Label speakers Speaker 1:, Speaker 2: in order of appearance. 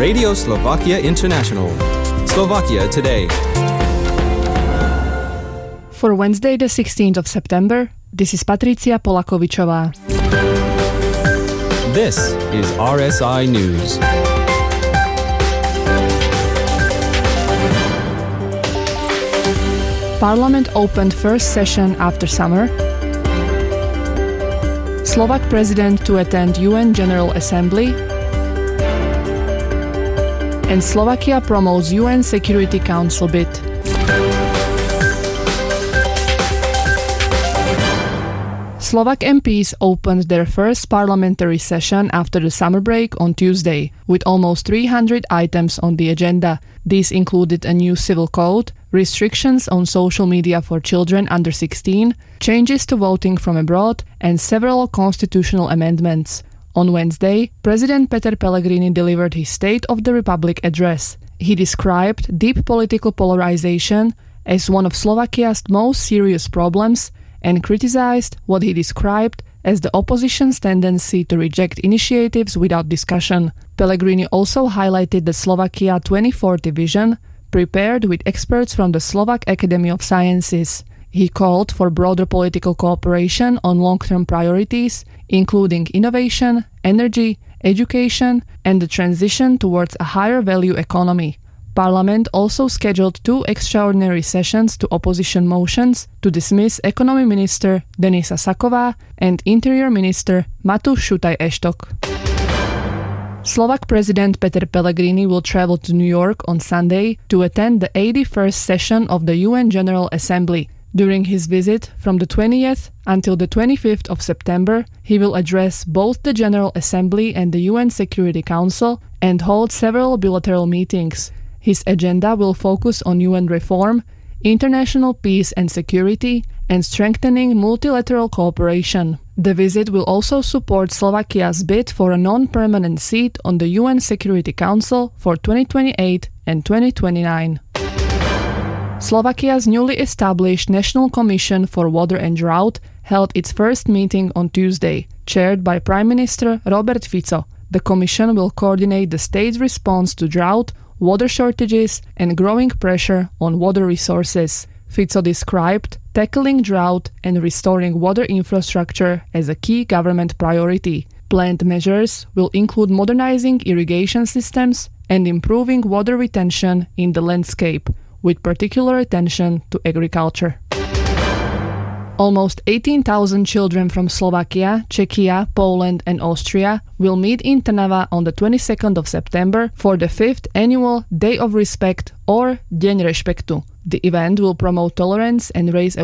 Speaker 1: Radio Slovakia International. Slovakia Today.
Speaker 2: For Wednesday, the 16th of September, this is Patricia Polakovičová.
Speaker 1: This is RSI News.
Speaker 2: Parliament opened first session after summer. Slovak president to attend UN General Assembly. And Slovakia promotes UN Security Council bid. Slovak MPs opened their first parliamentary session after the summer break on Tuesday, with almost 300 items on the agenda. These included a new civil code, restrictions on social media for children under 16, changes to voting from abroad, and several constitutional amendments. On Wednesday, President Peter Pellegrini delivered his State of the Republic address. He described deep political polarization as one of Slovakia's most serious problems and criticized what he described as the opposition's tendency to reject initiatives without discussion. Pellegrini also highlighted the Slovakia 2040 vision, prepared with experts from the Slovak Academy of Sciences. He called for broader political cooperation on long-term priorities, including innovation, energy, education, and the transition towards a higher value economy. Parliament also scheduled 2 extraordinary sessions to opposition motions to dismiss Economy Minister Denisa Saková and Interior Minister Matúš Šutaj-Eštok. Slovak President Peter Pellegrini will travel to New York on Sunday to attend the 81st session of the UN General Assembly. During his visit from the 20th until the 25th of September, he will address both the General Assembly and the UN Security Council and hold several bilateral meetings. His agenda will focus on UN reform, international peace and security, and strengthening multilateral cooperation. The visit will also support Slovakia's bid for a non-permanent seat on the UN Security Council for 2028 and 2029. Slovakia's newly established National Commission for Water and Drought held its first meeting on Tuesday, chaired by Prime Minister Robert Fico. The commission will coordinate the state's response to drought, water shortages, and growing pressure on water resources. Fico described tackling drought and restoring water infrastructure as a key government priority. Planned measures will include modernizing irrigation systems and improving water retention in the landscape, with particular attention to agriculture. Almost 18,000 children from Slovakia, Czechia, Poland and Austria will meet in Trnava on the 22nd of September for the 5th annual Day of Respect or Deň rešpektu. The event will promote tolerance and raise